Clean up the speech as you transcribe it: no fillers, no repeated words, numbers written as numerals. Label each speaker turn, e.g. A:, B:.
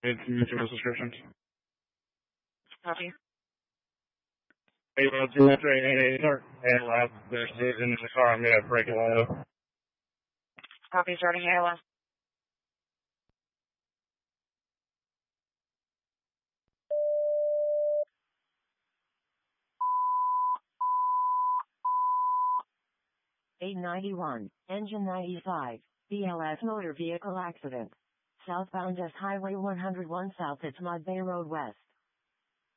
A: It's mutual subscriptions.
B: Copy.
A: Hey, well, 2 start. And there's in the car. I'm going to break it window.
B: Copy, starting ALS.
C: A91, engine 95, BLS motor vehicle accident. Southbound S Highway 101 South at Mud Bay Road West.